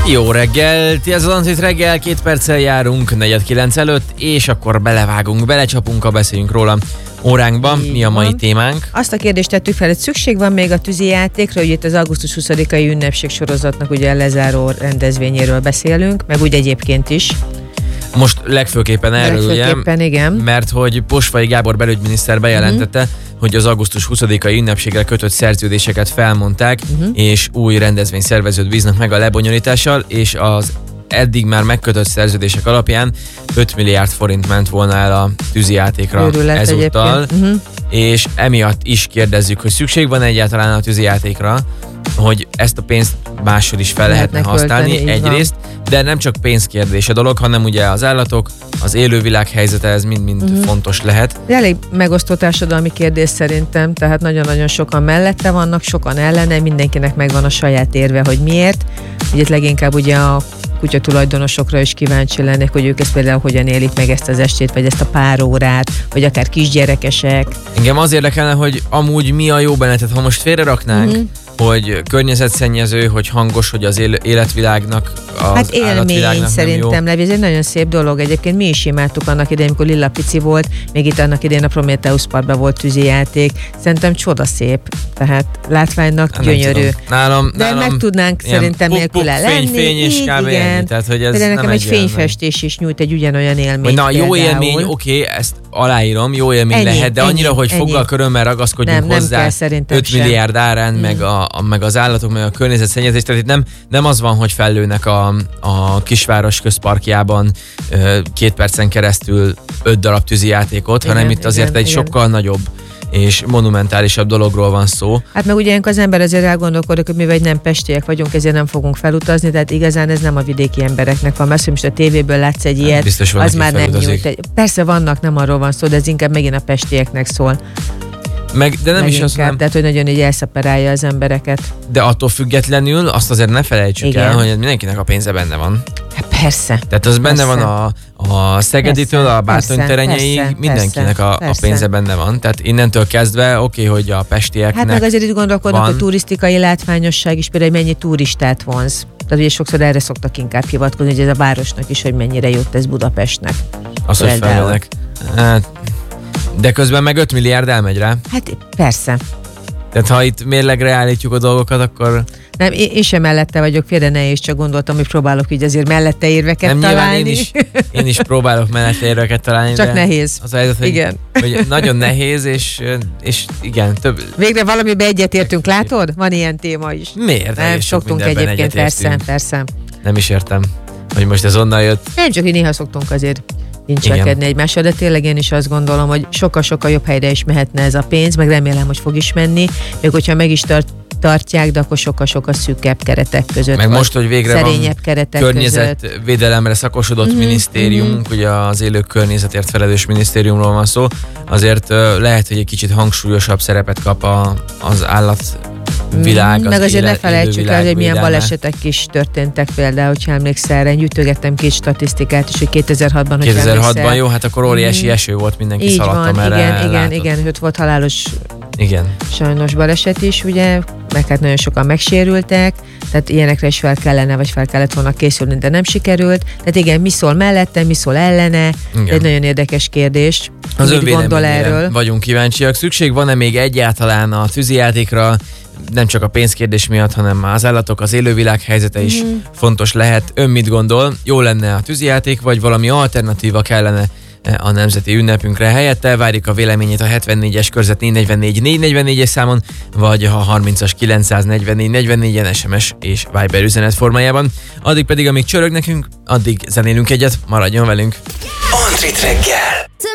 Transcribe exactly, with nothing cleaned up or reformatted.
Jó reggelt, ez az Antrit reggel, két perccel járunk negyed kilenc előtt, és akkor belevágunk, belecsapunk a beszéljünk róla óránkban. Mi a mai témánk? Azt a kérdést tettük fel, hogy szükség van még a tűzijátékra, hogy itt az augusztus huszadikai ünnepség sorozatnak ugye lezáró rendezvényéről beszélünk, meg úgy egyébként is. Most legfőképpen erről, legfőképpen, ugye? Igen. Mert hogy Posvai Gábor belügyminiszter bejelentette, uh-huh. hogy az augusztus huszadikai ünnepségre kötött szerződéseket felmondták, uh-huh. és új rendezvényszervezőt bíznak meg a lebonyolítással, és az eddig már megkötött szerződések alapján öt milliárd forint ment volna el a tűzijátékra ezúttal, uh-huh. és emiatt is kérdezzük, hogy szükség van egyáltalán a tűzijátékra, hogy ezt a pénzt máshol is fel lehetne, lehetne használni költeni, egyrészt, de nem csak pénzkérdés a dolog, hanem ugye az állatok, az élővilág helyzete, ez mind-mind uh-huh. fontos lehet. De elég megosztó társadalmi kérdés szerintem, tehát nagyon-nagyon sokan mellette vannak, sokan ellene, mindenkinek megvan a saját érve, hogy miért. Ugye leginkább ugye a kutyatulajdonosokra is kíváncsi lennék, hogy ők ezt például hogyan élik meg ezt az estét, vagy ezt a pár órát, vagy akár kisgyerekesek. Engem az érdekelne, hogy amúgy mi a jó benne, tehát ha most félreraknánk, uh-huh. hogy környezetszennyező, hogy hangos, hogy az életvilágnak, az hát élmény szerintem, Levi, ez egy nagyon szép dolog. Egyébként mi is imádtuk annak idején, amikor Lilla pici volt, még itt annak idején a Prometheus Parkban volt tűzijáték. Szerintem csodaszép, tehát látványnak hát gyönyörű. Nálam, de nálam meg tudnánk szerintem nélküle lenni. Fény, fény és kb. Ennyi, tehát hogy ez de nem nekem egy egy fényfestés is nyújt egy ugyanolyan élmény. Na, jó például. Élmény, oké, okay, ezt aláírom, jó élmény ennyi, lehet, de annyira, ennyi, hogy ennyi. foggal körömmel ragaszkodjunk nem, hozzá nem öt milliárd árán, mm. meg, a, a, meg az állatok, meg a környezetszennyezés, tehát itt nem, nem az van, hogy fellőnek a, a kisváros közparkjában ö, két percen keresztül öt darab tűzijátékot, igen, hanem itt azért igen, egy igen. sokkal nagyobb és monumentálisabb dologról van szó. Hát meg ugye az ember azért elgondolkodik, hogy mivel nem pestiek vagyunk, ezért nem fogunk felutazni, tehát igazán ez nem a vidéki embereknek van. Mert hogy most a tévéből látsz egy ilyet, biztos van, az már nem nyújt. Persze vannak, nem arról van szó, de ez inkább megint a pestieknek szól. Meg, de nem Meginkább, is az nem... Tehát, hogy nagyon így elszeparálja az embereket. De attól függetlenül azt azért ne felejtsük igen. el, hogy mindenkinek a pénze benne van. Hát persze. Tehát az persze. benne van a, a Szegeditől a Bátorterenyeig, mindenkinek a, a pénze benne van. Tehát innentől kezdve oké, okay, hogy a pestieknek hát meg azért itt gondolkodnak, van. hogy turisztikai látványosság is, például mennyi turistát vonz. Tehát ugye sokszor erre szoktak inkább hivatkozni, hogy ez a városnak is, hogy mennyire jót tesz Budapestnek. Azt, hogy felmennek. Hát, de közben meg öt milliárd elmegy rá. Hát persze. Tehát ha itt mérlegre állítjuk a dolgokat, akkor... Nem, én, én sem mellette vagyok, félre ne is, csak gondoltam, hogy próbálok így azért mellette érveket nem, találni. Én is, én is próbálok mellette érveket találni. Csak nehéz. Az a helyzet, hogy, igen. hogy nagyon nehéz, és, és igen, több... Végre valamibe egyetértünk, látod? Van ilyen téma is. Miért? Nem, szoktunk egyébként, persze, persze. Nem is értem, hogy most ez onnan jött. Nem, csak hogy néha szoktunk azért nincselkedni egymással, de tényleg én is azt gondolom, hogy sokkal-sokkal jobb helyre is mehetne ez a pénz, meg remélem, hogy fog is menni, még hogyha meg is tart, tartják, de akkor sokkal-sokkal szűkebb keretek között. Meg most, hogy végre van környezetvédelemre szakosodott mm-hmm. minisztériumunk, mm-hmm. ugye az élők környezetért felelős minisztériumról van szó, azért uh, lehet, hogy egy kicsit hangsúlyosabb szerepet kap a, az állat világ, meg az azért éle, ne felejtsük el, hogy milyen védelme. balesetek is történtek például, hogyha emlékszel rá, gyűjtögettem két statisztikát is, hogy kétezer-hatban, hogy kétezer-hatban jó, hát akkor óriási eső volt, mindenki így szaladta, van, erre igen, igen, látott. igen, ott volt halálos igen. sajnos baleset is, ugye, meg hát nagyon sokan megsérültek, tehát ilyenekre is fel kellene, vagy fel kellett volna készülni, de nem sikerült. Tehát igen, mi szól mellette, mi szól ellene, egy nagyon érdekes kérdés. Az önvéleményére vagyunk kíváncsiak. Szükség van-e még egyáltalán a tűzijátékra, nem csak a pénzkérdés miatt, hanem az állatok, az élővilág helyzete is mm. fontos lehet. Ön mit gondol? Jó lenne a tűzijáték, vagy valami alternatíva kellene a nemzeti ünnepünkre? Helyette várjuk a véleményét a hetvennégyes körzet négy negyvennégy négy negyvennégyes számon, vagy a harmincas kilencszáznegyvennégy negyvennégyen es em es és Viber üzenet formájában. Addig pedig, amíg csörög nekünk, addig zenélünk egyet, maradjon velünk. Antrit reggel.